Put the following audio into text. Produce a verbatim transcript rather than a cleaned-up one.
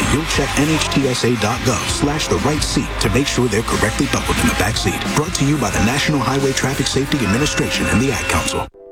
you'll check nhtsa.gov slash the right seat to make sure they're correctly buckled in the back seat. Brought to you by the National Highway Traffic Safety Administration and the Ad Council.